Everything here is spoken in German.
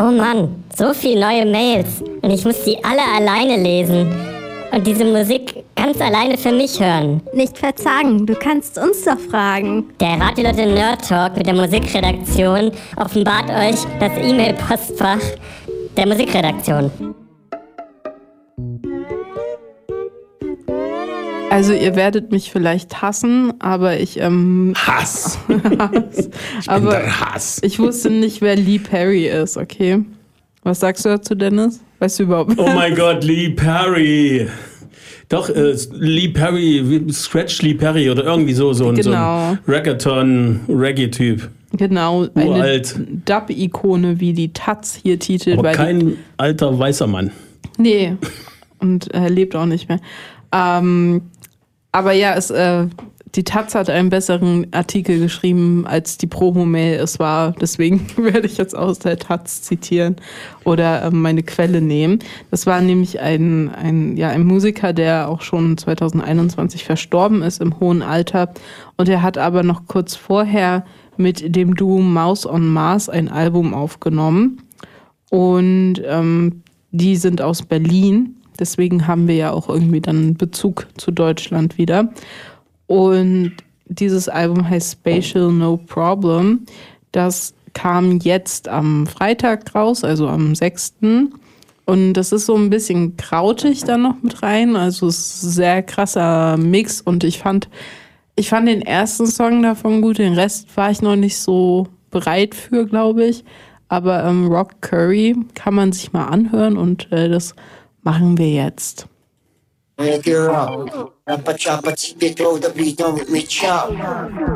Oh Mann, so viele neue Mails. Und ich muss die alle alleine lesen. Und diese Musik ganz alleine für mich hören. Nicht verzagen, du kannst uns doch fragen. Der Radio-Leute Nerd Talk mit der Musikredaktion offenbart euch das E-Mail-Postfach der Musikredaktion. Also ihr werdet mich vielleicht hassen, aber ich Hass. aber der Hass. ich wusste nicht, wer Lee Perry ist, okay? Was sagst du dazu, Dennis? Weißt du überhaupt? Oh mein Gott, Lee Perry. Doch, Lee Perry, Scratch Lee Perry oder irgendwie so ein Reggaeton-Reggae-Typ. Genau, uralt. Eine Dub-Ikone, wie die Taz hier titelt. Aber kein alter weißer Mann. Nee, und er lebt auch nicht mehr. Aber ja, die Taz hat einen besseren Artikel geschrieben, als die Promo-Mail es war. Deswegen werde ich jetzt aus der Taz zitieren oder meine Quelle nehmen. Das war nämlich ein Musiker, der auch schon 2021 verstorben ist im hohen Alter. Und er hat aber noch kurz vorher mit dem Duo Mouse on Mars ein Album aufgenommen. Und die sind aus Berlin. Deswegen haben wir ja auch irgendwie dann einen Bezug zu Deutschland wieder. Und dieses Album heißt Spatial No Problem. Das kam jetzt am Freitag raus, also am 6. Und das ist so ein bisschen krautig dann noch mit rein. Also es ist ein sehr krasser Mix. Und ich fand den ersten Song davon gut. Den Rest war ich noch nicht so bereit für, glaube ich. Aber Rock Curry kann man sich mal anhören. Und das machen wir jetzt. Make it rock. Rappa choppa, keep it throw the beat on with me chop.